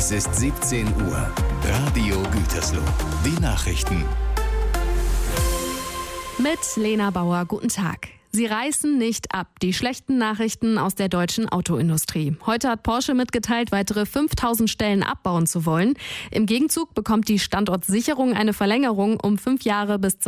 Es ist 17 Uhr. Radio Gütersloh. Die Nachrichten. Mit Lena Bauer, guten Tag. Sie reißen nicht ab, die schlechten Nachrichten aus der deutschen Autoindustrie. Heute hat Porsche mitgeteilt, weitere 5000 Stellen abbauen zu wollen. Im Gegenzug bekommt die Standortsicherung eine Verlängerung um 5 Jahre bis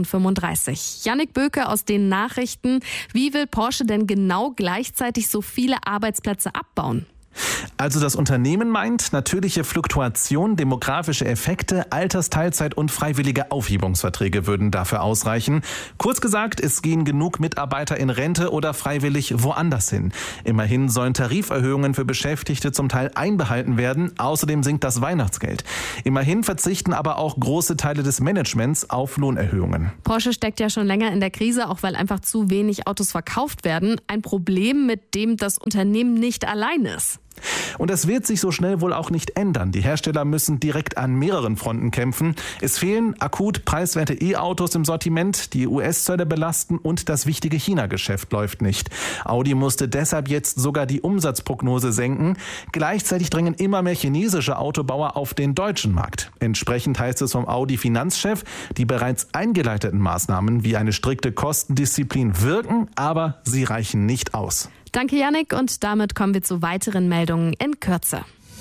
2035. Jannik Böke aus den Nachrichten. Wie will Porsche denn genau gleichzeitig so viele Arbeitsplätze abbauen? Also das Unternehmen meint, natürliche Fluktuation, demografische Effekte, Altersteilzeit und freiwillige Aufhebungsverträge würden dafür ausreichen. Kurz gesagt, es gehen genug Mitarbeiter in Rente oder freiwillig woanders hin. Immerhin sollen Tariferhöhungen für Beschäftigte zum Teil einbehalten werden. Außerdem sinkt das Weihnachtsgeld. Immerhin verzichten aber auch große Teile des Managements auf Lohnerhöhungen. Porsche steckt ja schon länger in der Krise, auch weil einfach zu wenig Autos verkauft werden. Ein Problem, mit dem das Unternehmen nicht allein ist. Und das wird sich so schnell wohl auch nicht ändern. Die Hersteller müssen direkt an mehreren Fronten kämpfen. Es fehlen akut preiswerte E-Autos im Sortiment, die US-Zölle belasten und das wichtige China-Geschäft läuft nicht. Audi musste deshalb jetzt sogar die Umsatzprognose senken. Gleichzeitig drängen immer mehr chinesische Autobauer auf den deutschen Markt. Entsprechend heißt es vom Audi-Finanzchef, die bereits eingeleiteten Maßnahmen wie eine strikte Kostendisziplin wirken, aber sie reichen nicht aus. Danke, Jannik, und damit kommen wir zu weiteren Meldungen in Kürze.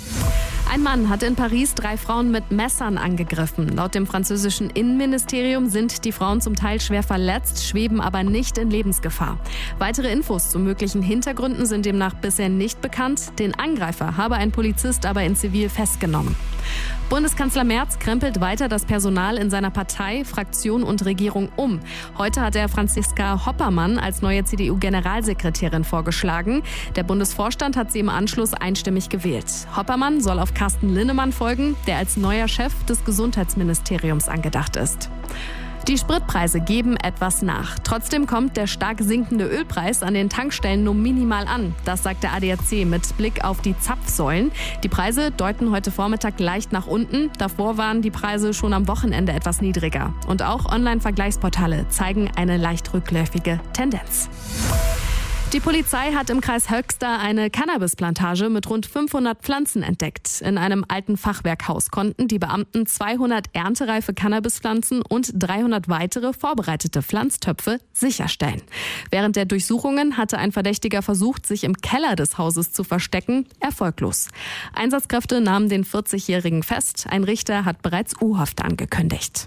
Ein Mann hat in Paris 3 Frauen mit Messern angegriffen. Laut dem französischen Innenministerium sind die Frauen zum Teil schwer verletzt, schweben aber nicht in Lebensgefahr. Weitere Infos zu möglichen Hintergründen sind demnach bisher nicht bekannt. Den Angreifer habe ein Polizist aber in Zivil festgenommen. Bundeskanzler Merz krempelt weiter das Personal in seiner Partei, Fraktion und Regierung um. Heute hat er Franziska Hoppermann als neue CDU-Generalsekretärin vorgeschlagen. Der Bundesvorstand hat sie im Anschluss einstimmig gewählt. Hoppermann soll auf Carsten Linnemann folgen, der als neuer Chef des Gesundheitsministeriums angedacht ist. Die Spritpreise geben etwas nach. Trotzdem kommt der stark sinkende Ölpreis an den Tankstellen nur minimal an. Das sagt der ADAC mit Blick auf die Zapfsäulen. Die Preise deuten heute Vormittag leicht nach unten. Davor waren die Preise schon am Wochenende etwas niedriger. Und auch Online-Vergleichsportale zeigen eine leicht rückläufige Tendenz. Die Polizei hat im Kreis Höxter eine Cannabisplantage mit rund 500 Pflanzen entdeckt. In einem alten Fachwerkhaus konnten die Beamten 200 erntereife Cannabispflanzen und 300 weitere vorbereitete Pflanztöpfe sicherstellen. Während der Durchsuchungen hatte ein Verdächtiger versucht, sich im Keller des Hauses zu verstecken, erfolglos. Einsatzkräfte nahmen den 40-Jährigen fest. Ein Richter hat bereits U-Haft angekündigt.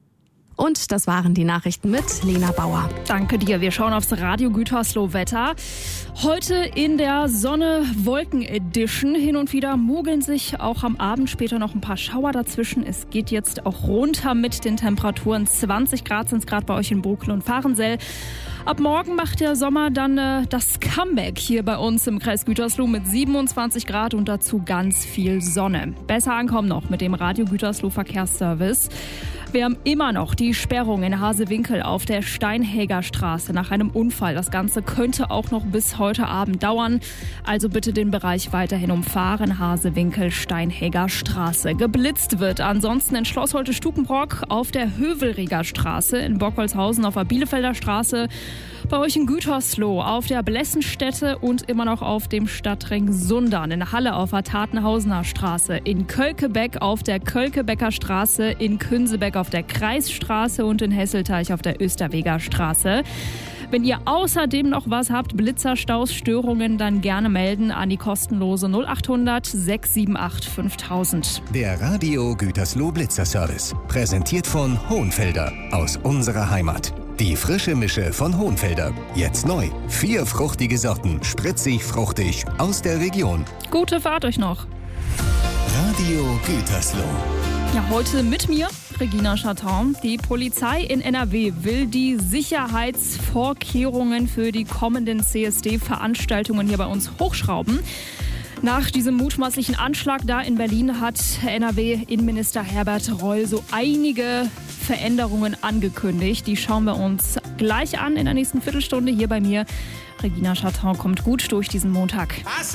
Und das waren die Nachrichten mit Lena Bauer. Danke dir. Wir schauen aufs Radio Gütersloh Wetter. Heute in der Sonne-Wolken-Edition. Hin und wieder mogeln sich auch am Abend später noch ein paar Schauer dazwischen. Es geht jetzt auch runter mit den Temperaturen. 20 Grad sind es gerade bei euch in Bokel und Fahrensell. Ab morgen macht der Sommer dann das Comeback hier bei uns im Kreis Gütersloh mit 27 Grad und dazu ganz viel Sonne. Besser ankommen noch mit dem Radio Gütersloh Verkehrsservice. Wir haben immer noch die Sperrung in Hasewinkel auf der Steinhäger Straße nach einem Unfall. Das Ganze könnte auch noch bis heute Abend dauern. Also bitte den Bereich weiterhin umfahren. Hasewinkel, Steinhäger Straße. Geblitzt wird ansonsten in Schloss Holte-Stukenbrock auf der Hövelreger Straße, in Bockholzhausen auf der Bielefelder Straße, bei euch in Gütersloh auf der Blessenstätte und immer noch auf dem Stadtring Sundern, in Halle auf der Tatenhausener Straße, in Kölkebeck auf der Kölkebecker Straße, in Künsebeck auf der Kreisstraße und in Hesselteich auf der Österweger Straße. Wenn ihr außerdem noch was habt, Blitzerstaus, Störungen, dann gerne melden an die kostenlose 0800 678 5000. Der Radio Gütersloh Blitzerservice. Präsentiert von Hohenfelder aus unserer Heimat. Die frische Mische von Hohenfelder. Jetzt neu. 4 fruchtige Sorten. Spritzig, fruchtig. Aus der Region. Gute Fahrt euch noch. Radio Gütersloh. Ja, heute mit mir, Regina Chaton. Die Polizei in NRW will die Sicherheitsvorkehrungen für die kommenden CSD-Veranstaltungen hier bei uns hochschrauben. Nach diesem mutmaßlichen Anschlag da in Berlin hat NRW-Innenminister Herbert Reul so einige Veränderungen angekündigt. Die schauen wir uns gleich an in der nächsten Viertelstunde hier bei mir. Regina Chaton kommt gut durch diesen Montag.